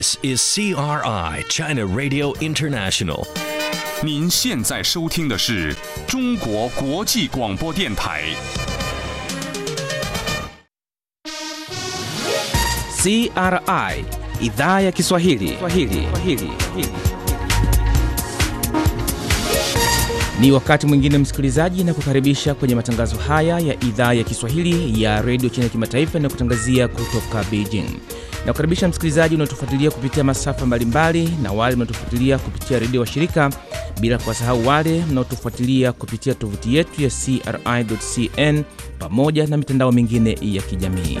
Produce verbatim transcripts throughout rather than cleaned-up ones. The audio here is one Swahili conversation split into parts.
This is C R I China Radio International. 您现在收听的是中国国际广播电台。 C R I Idhaa ya Kiswahili. Swahili. Swahili. Ni wakati mwingine msikilizaji, na kukaribisha kwenye matangazo haya ya Idhaa ya Kiswahili ya Radio China Kimataifa na kutangazia kutoka Beijing. Na kukaribisha msikilizaji unaotufuatilia kupitia masafa mbalimbali na wale mnaotufuatilia kupitia redio wa shirika, bila kuwasahau wale mnaotufuatilia kupitia tovuti yetu ya C R I dot C N pamoja na mitandao mingine ya kijamii.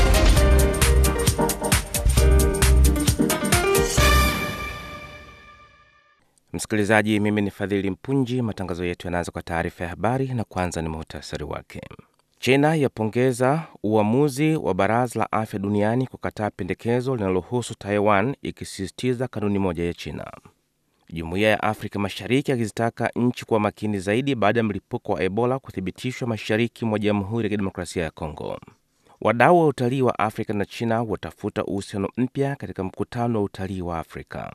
Msikilizaji, mimi ni Fadhili Mpunji. Matangazo yetu yanaanza kwa taarifa ya habari, na kwanza ni muhtasari wake. China yapongeza uamuzi wa Baraza la Afya Duniani kukataa pendekezo linalohusu Taiwan, ikisisitiza kanuni moja ya China. Jumuiya ya Afrika Mashariki yakizitaka nchi kuwa makini zaidi baada ya mlipuko wa Ebola kuthibitishwa mashariki mwa Jamhuri ya Kidemokrasia ya Kongo. Wadau wa utalii wa Afrika na China watafuta uhusiano mpya katika mkutano wa utalii wa Afrika.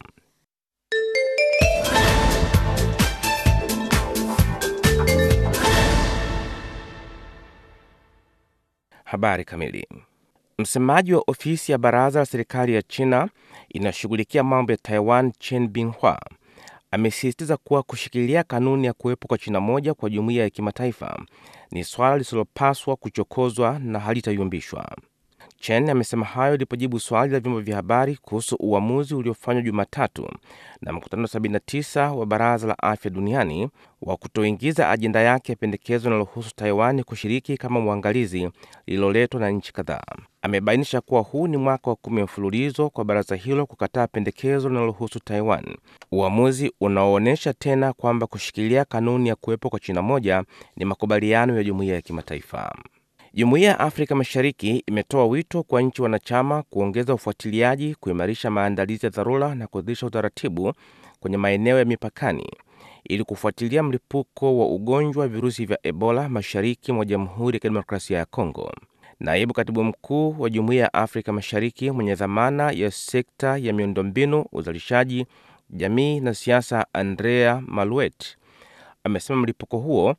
Habari kamili. Msemaji wa ofisi ya baraza la serikali ya China inashughulikia mambo ya Taiwan, Chen Binghua, amesisitiza kuwa kushikilia kanuni ya kuwepo kwa China moja kwa jumuiya ya kimataifa ni swala lisilopaswa kuchokozwa na halitayumbishwa. Chen amesema hayo alipojibu swali la vyombo vya habari kuhusu uamuzi uliofanywa Jumatatu na mkutano sabini na tisa wa Baraza la Afya Duniani wa kutoingiza ajenda yake ya pendekezo linalohusu Taiwan kushiriki kama mwangalizi lililoletwa na nchi kadhaa. Amebainisha kuwa huu ni mwaka wa kumi mfululizo kwa baraza hilo kukataa pendekezo linalohusu Taiwan, uamuzi unaoonyesha tena kwamba kushikilia kanuni ya kuwepo kwa China moja ni makubaliano ya jumuiya ya kimataifa. Jumuiya ya Afrika Mashariki imetoa wito kwa nchi wanachama kuongeza ufuatiliaji, kuimarisha maandalizi ya dharura na kuanzisha utaratibu kwenye maeneo ya mipakani ili kufuatilia mlipuko wa ugonjwa wa virusi vya Ebola mashariki mwa Jamhuri ya Kidemokrasia ya Kongo. Naibu Katibu Mkuu wa Jumuiya ya Afrika Mashariki mwenye dhamana ya sekta ya miundombinu, uzalishaji, jamii na siasa, Andrea Maluet, amesema mlipuko huo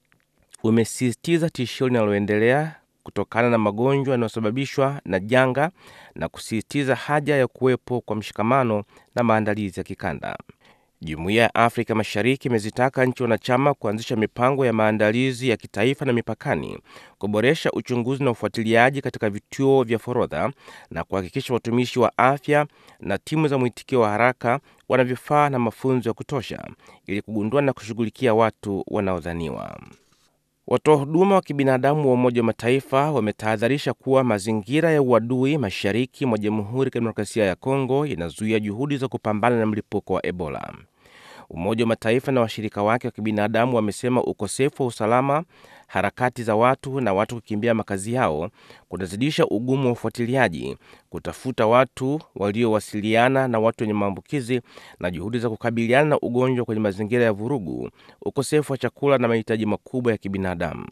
umesisitiza tishio linaloendelea kutokana na magonjwa yanayosababishwa na janga na kusisitiza haja ya kuwepo kwa mshikamano na maandalizi ya kikanda. Jumuiya ya Afrika Mashariki imezitaka nchi wanachama kuanzisha mipango ya maandalizi ya kitaifa na mipakani, kuboresha uchunguzi na ufuatiliaji katika vituo vya forodha na kuhakikisha watumishi wa afya na timu za mwitikio wa haraka wana vifaa na mafunzo ya kutosha ili kugundua na kushughulikia watu wanaodhaniwa. Watoa huduma wa kibinadamu wa Umoja wa Mataifa wametahadharisha kuwa mazingira ya uadui mashariki mwa Jamhuri ya Kidemokrasia ya Kongo yanazuia juhudi za kupambana na mlipuko wa Ebola. Umoja wa Mataifa na washirika wake wa kibinadamu wamesema ukosefu wa usalama, harakati za watu na watu kukimbia makazi yao kunazidisha ugumu wa ufuatiliaji, kutafuta watu waliowasiliana na watu wenye maambukizi na juhudi za kukabiliana na ugonjwa kwenye mazingira ya vurugu, ukosefu wa chakula na mahitaji makubwa ya kibinadamu.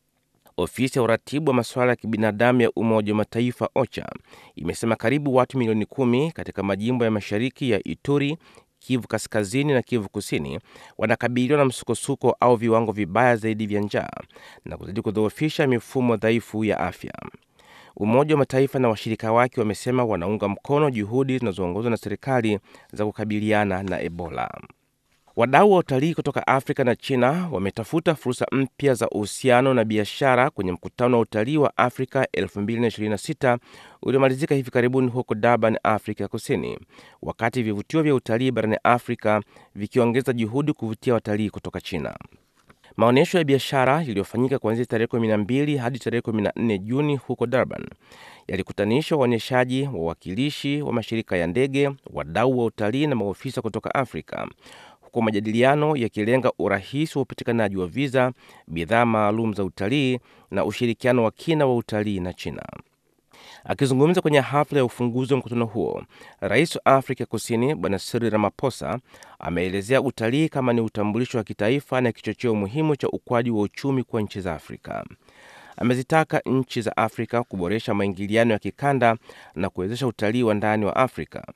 Ofisi ya uratibu wa masuala ya kibinadamu ya Umoja wa Mataifa OCHA imesema karibu watu milioni kumi katika majimbo ya mashariki ya Ituri, Kivu Kaskazini na Kivu Kusini wanakabiliwa na msukosuko au viwango vibaya zaidi vya njaa na kuzidi kudhoofisha mifumo dhaifu ya afya. Umoja wa Mataifa na washirika wake wamesema wanaunga mkono juhudi zinazoongozwa na serikali za kukabiliana na Ebola. Wadau wa utalii kutoka Afrika na China wametafuta fursa mpya za uhusiano na biashara kwenye mkutano wa utalii wa Afrika elfu mbili na ishirini na sita uliomalizika hivi karibuni huko Durban, Afrika Kusini, wakati vivutio vya utalii barani Afrika vikiongeza juhudi kuvutia watalii kutoka China. Maonyesho ya biashara yaliyofanyika kuanzia tarehe kumi na mbili hadi tarehe kumi na nne Juni huko Durban yalikutanisha waonyeshaji, wawakilishi wa mashirika ya ndege, wadau wa utalii na maofisa kutoka Afrika, huko majadiliano yakilenga urahisi wa upatikanaji wa visa, bidhaa maalum za utalii na ushirikiano wa kina wa utalii na China. Akizungumza kwenye hafla ya ufunguzi wa mkutano huo, Rais wa Afrika Kusini Bwana Cyril Ramaphosa ameelezea utalii kama ni utambulisho wa kitaifa na kichocheo muhimu cha ukuaji wa uchumi kwa nchi za Afrika. Amezitaka nchi za Afrika kuboresha maingiliano ya kikanda na kuwezesha utalii wa ndani wa Afrika,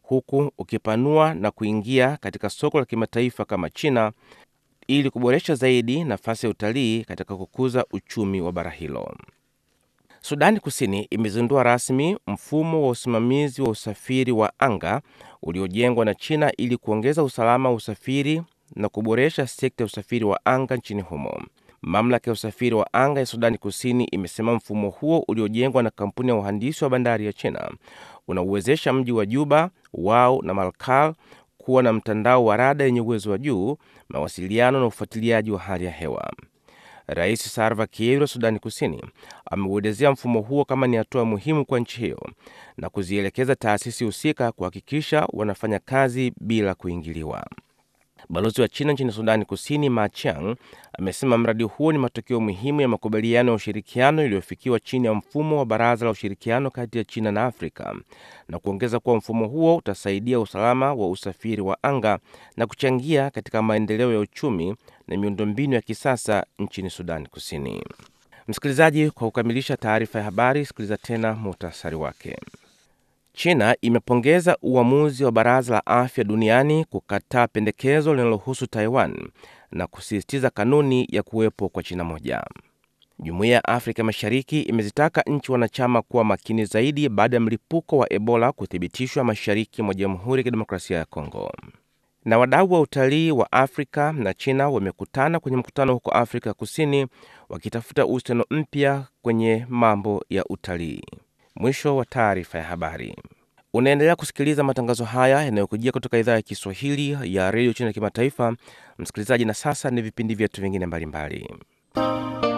huku ukipanua na kuingia katika soko la kimataifa kama China ili kuboresha zaidi nafasi ya utalii katika kukuza uchumi wa bara hilo. Sudani Kusini imezindua rasmi mfumo wa usimamizi wa usafiri wa anga uliojengwa na China ili kuongeza usalama wa usafiri na kuboresha sekta ya usafiri wa anga nchini humo. Mamlaka ya usafiri wa anga ya Sudani Kusini imesema mfumo huo uliojengwa na kampuni ya uhandisi wa bandari ya China unauwezesha mji wa Juba, Wau na Malakal kuwa na mtandao wa rada yenye uwezo wa juu, mawasiliano na ufuatiliaji wa hali ya hewa. Rais Salva Kiir wa Sudani Kusini ameuelezea mfumo huo kama ni hatua muhimu kwa nchi hiyo na kuzielekeza taasisi husika kuhakikisha wanafanya kazi bila kuingiliwa. Balozi wa China nchini Sudani Kusini Ma Chiang amesema mradi huo ni matokeo muhimu ya makubaliano ya ushirikiano yaliyofikiwa chini ya mfumo wa Baraza la Ushirikiano kati ya China na Afrika, na kuongeza kuwa mfumo huo utasaidia usalama wa usafiri wa anga na kuchangia katika maendeleo ya uchumi na miundombinu ya kisasa nchini Sudani Kusini. Msikilizaji, kwa kukamilisha taarifa ya habari, sikiliza tena muhtasari wake. China imepongeza uamuzi wa Baraza la Afya Duniani kukataa pendekezo linalohusu Taiwan na kusisitiza kanuni ya kuwepo kwa China moja. Jumuiya ya Afrika Mashariki imezitaka nchi wanachama kuwa makini zaidi baada ya mlipuko wa Ebola kuthibitishwa mashariki mwa Jamhuri ya Kidemokrasia ya Kongo. Na wadau wa utalii wa Afrika na China wamekutana kwenye mkutano huko Afrika Kusini wakitafuta uhusiano mpya kwenye mambo ya utalii. Mwisho wa taarifa ya habari. Unaendelea kusikiliza matangazo haya yanayokujia kutoka idhaa ya Kiswahili ya Radio China Kimataifa. Msikilizaji, na sasa ni vipindi vyetu vingine mbalimbali.